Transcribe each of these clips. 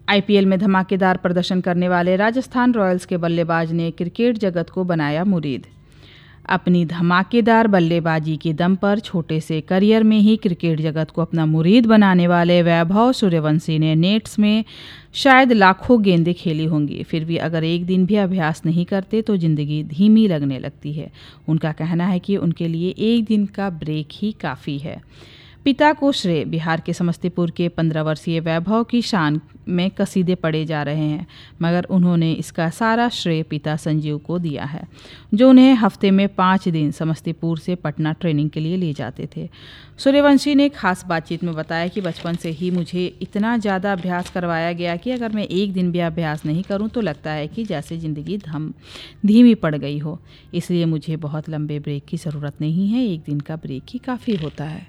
IPL में धमाकेदार प्रदर्शन करने वाले राजस्थान रॉयल्स के बल्लेबाज ने क्रिकेट जगत को बनाया मुरीद। अपनी धमाकेदार बल्लेबाजी के दम पर छोटे से करियर में ही क्रिकेट जगत को अपना मुरीद बनाने वाले वैभव सूर्यवंशी ने नेट्स में शायद लाखों गेंदें खेली होंगी, फिर भी अगर एक दिन भी अभ्यास नहीं करते तो ज़िंदगी धीमी लगने लगती है। उनका कहना है कि उनके लिए एक दिन का ब्रेक ही काफ़ी है। पिता को श्रेय। बिहार के समस्तीपुर के 15 वर्षीय वैभव की शान में कसीदे पढ़े जा रहे हैं, मगर उन्होंने इसका सारा श्रेय पिता संजीव को दिया है, जो उन्हें हफ्ते में 5 दिन समस्तीपुर से पटना ट्रेनिंग के लिए ले जाते थे। सूर्यवंशी ने खास बातचीत में बताया कि बचपन से ही मुझे इतना ज़्यादा अभ्यास करवाया गया कि अगर मैं एक दिन भी अभ्यास नहीं करूं तो लगता है कि जैसे ज़िंदगी धीमी पड़ गई हो। इसलिए मुझे बहुत लंबे ब्रेक की ज़रूरत नहीं है, एक दिन का ब्रेक ही काफ़ी होता है।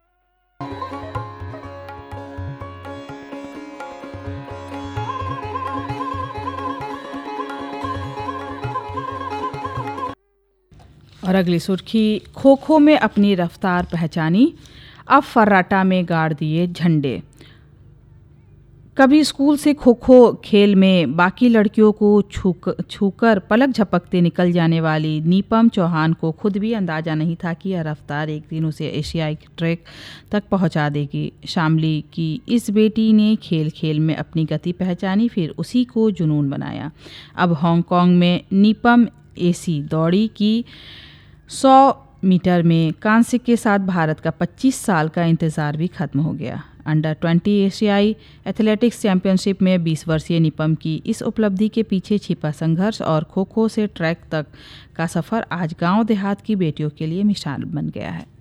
और अगली सुर्खी, खो खो में अपनी रफ्तार पहचानी, अब फर्राटा में गाड़ दिए झंडे। कभी स्कूल से खो खो खेल में बाकी लड़कियों को छूकर पलक झपकते निकल जाने वाली नीपम चौहान को खुद भी अंदाजा नहीं था कि यह रफ्तार एक दिन उसे एशियाई ट्रैक तक पहुंचा देगी। शामली की इस बेटी ने खेल खेल में अपनी गति पहचानी, फिर उसी को जुनून बनाया। अब हांगकांग में नीपम एसी दौड़ी की 100 मीटर में कांस्य के साथ भारत का 25 साल का इंतज़ार भी खत्म हो गया। अंडर 20 एशियाई एथलेटिक्स चैंपियनशिप में 20 वर्षीय निपम की इस उपलब्धि के पीछे छिपा संघर्ष और खो खो से ट्रैक तक का सफ़र आज गांव देहात की बेटियों के लिए मिसाल बन गया है।